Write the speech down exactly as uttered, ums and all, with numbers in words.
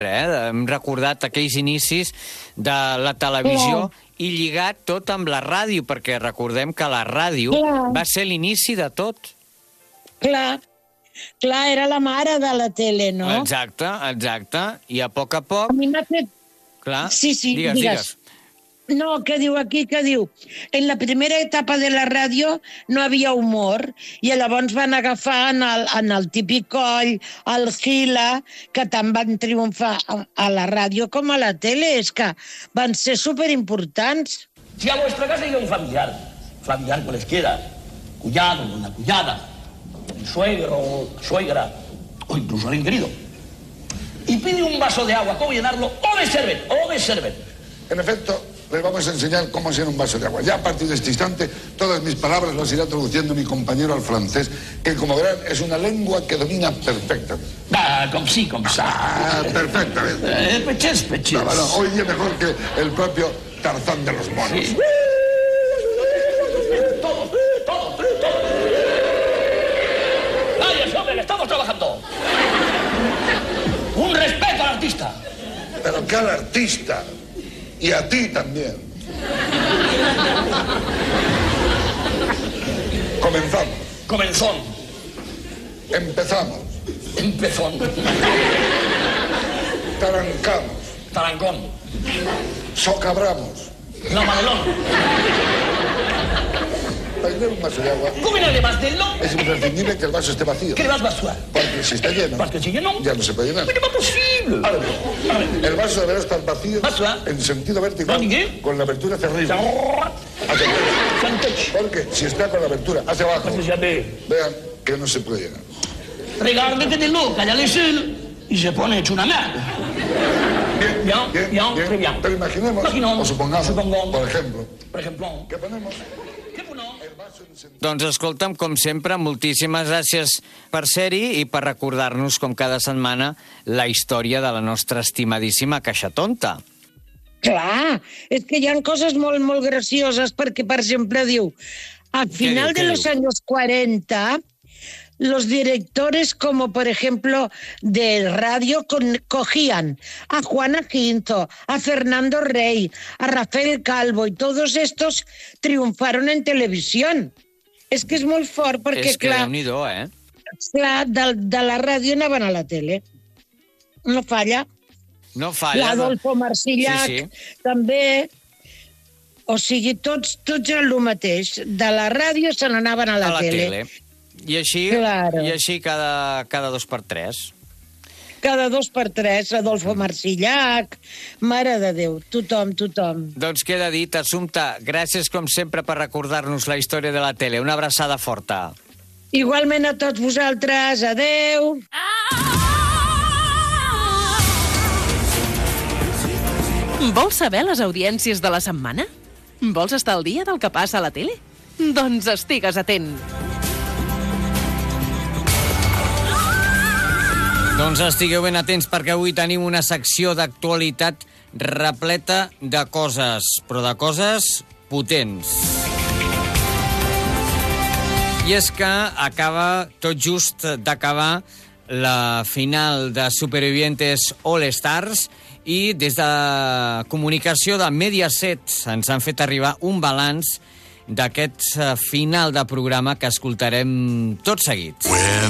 Eh? Hem recordat aquells inicis de la televisió Clar. i lligat tot amb la ràdio, perquè recordem que la ràdio Clar. va ser l'inici de tot. Clar, Clar, era la mare de la tele, no? Exacte, exacte. I a poc a poc... A mi m'ha fet... Clar, sí, sí, digues, digues. digues. No, què diu aquí, què diu? En la primera etapa de la ràdio no havia humor i llavors van agafar en el, en el típic coll, el Gila, que tant van triomfar a, a la ràdio com a la tele. És que van ser superimportants. Si a vuestra casa llega un familiar, familiar cualesquiera, cuñado, una cuñada, un suegro, suegra, o incluso alguien querido, y pide un vaso de agua, ¿cómo llenarlo? O le sirven, o le sirven. En efecto, les vamos a enseñar cómo hacer un vaso de agua. Ya a partir de este instante, todas mis palabras las irá traduciendo mi compañero al francés, que como verán es una lengua que domina perfectamente. Ah, com sí, com ça. Ah, perfectamente. Eh, pechés, pechés. No, no, hoy día mejor que el propio Tarzán de los monos. Sí. Todos, todos, todos. ¡Cállese, hombre, que estamos trabajando! Un respeto al artista. Pero que al artista... Y a ti también. Comenzamos. Comenzón. Empezamos. Empezón. Tarancamos. Tarancón. Socabramos. No, Madelón. Para tener un vaso de agua... ¿Cómo viene además del no? Es imprescindible que el vaso esté vacío. ¿Qué le vas a vaciar? Porque si está lleno... Porque si lleno... Ya no se puede llenar. Pero no es posible. A ver, a ver. El vaso deberá estar vacío ¿Vaciar? en sentido vertical ¿Qué? con la abertura hacia arriba. Porque si está con la abertura hacia abajo, vean que no se puede llenar. Regardete de loca, ya le sé, y se pone hecho una merda. Bien, bien, bien, bien, bien. bien. bien. Pero imaginemos, Imaginemos, o supongamos, supongamos, por ejemplo, por ejemplo, que ponemos... Doncs escolta'm, com sempre, moltíssimes gràcies per ser-hi i per recordar-nos, com cada setmana, la història de la nostra estimadíssima Caixa Tonta. Clar, és que hi ha coses molt, molt gracioses, perquè, per exemple, diu, al final de los años cuarenta, los directores, como por ejemplo de radio, con, cogían a Juana Quinto, a Fernando Rey, a Rafael Calvo, y todos estos triunfaron en televisión. És que és molt fort, perquè, és que clar, Déu-n'hi-do, eh? clar de, de la ràdio anaven a la tele. No falla. No falla. L'Adolfo Marsillac, sí, sí. també... O sigui, tots, tots el mateix. De la ràdio se n'anaven a la, a la tele. tele. I així, claro. i així cada, cada dos per tres. Cada dos per tres, Adolfo Marsillac, mare de Déu, tothom, tothom. Doncs queda dit, Assumpta, gràcies com sempre per recordar-nos la història de la tele. Una abraçada forta. Igualment a tots vosaltres, adeu. Vols saber les audiències de la setmana? Vols estar al dia del que passa a la tele? Doncs estigues atent. Doncs estigueu ben atents perquè avui tenim una secció d'actualitat repleta de coses, però de coses potents. I és que acaba, tot just d'acabar, la final de Supervivientes All Stars i des de comunicació de Mediaset ens han fet arribar un balanç d'aquest final de programa que escoltarem tot seguit.